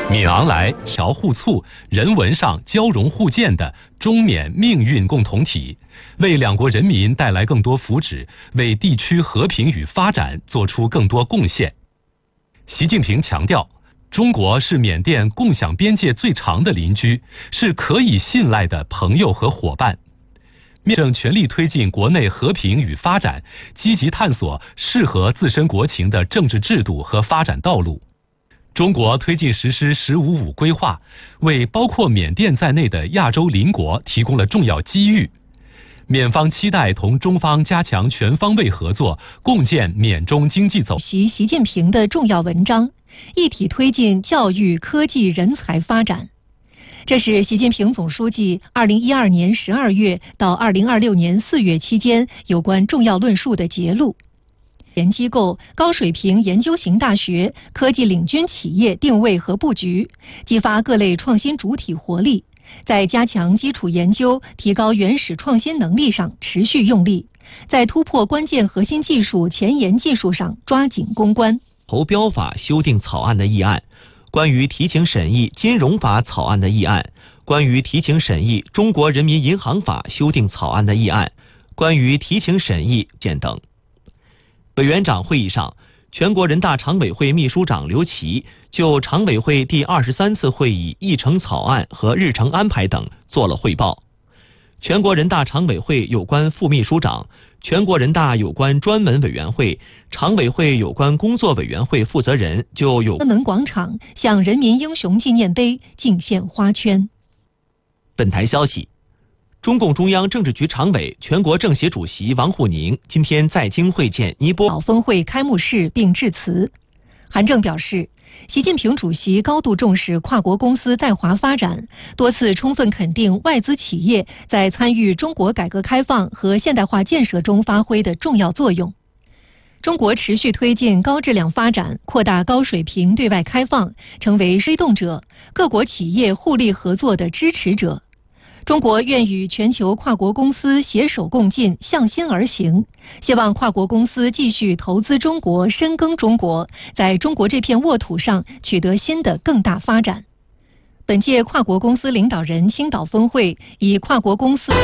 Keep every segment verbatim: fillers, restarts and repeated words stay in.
闽昂莱、侨互促，人文上交融互鉴的中缅命运共同体，为两国人民带来更多福祉，为地区和平与发展做出更多贡献。习近平强调，中国是缅甸共享边界最长的邻居，是可以信赖的朋友和伙伴。面正全力推进国内和平与发展，积极探索适合自身国情的政治制度和发展道路。中国推进实施“十五五”规划，为包括缅甸在内的亚洲邻国提供了重要机遇。缅方期待同中方加强全方位合作，共建缅中经济走。 习习近平的重要文章，一体推进教育、科技、人才发展。这是习近平总书记二零一二年十二月到二零二六年四月期间有关重要论述的节录。研机构、高水平研究型大学、科技领军企业定位和布局，激发各类创新主体活力，在加强基础研究、提高原始创新能力上持续用力，在突破关键核心技术前沿技术上抓紧攻关。 投标法修订草案的议案，关于提请审议金融法草案的议案，关于提请审议中国人民银行法修订草案的议案，关于提请审议件等。委员长会议上，全国人大常委会秘书长刘奇就常委会第二十三次会议议程草案和日程安排等做了汇报。全国人大常委会有关副秘书长、全国人大有关专门委员会、常委会有关工作委员会负责人就有天安门广场向人民英雄纪念碑敬献花圈。 本台消息，中共中央政治局常委、全国政协主席王沪宁今天在京会见尼泊尔峰会开幕式并致辞。韩正表示，习近平主席高度重视跨国公司在华发展，多次充分肯定外资企业在参与中国改革开放和现代化建设中发挥的重要作用。中国持续推进高质量发展，扩大高水平对外开放，成为推动者，各国企业互利合作的支持者。中国愿与全球跨国公司携手共进，向心而行，希望跨国公司继续投资中国，深耕中国，在中国这片沃土上取得新的更大发展。本届跨国公司领导人青岛峰会以跨国公司。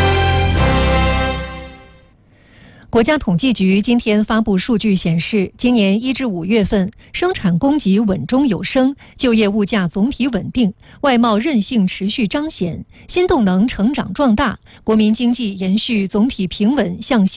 国家统计局今天发布数据显示，今年一至五月份生产供给稳中有升，就业物价总体稳定，外贸韧性持续彰显，新动能成长壮大，国民经济延续总体平稳向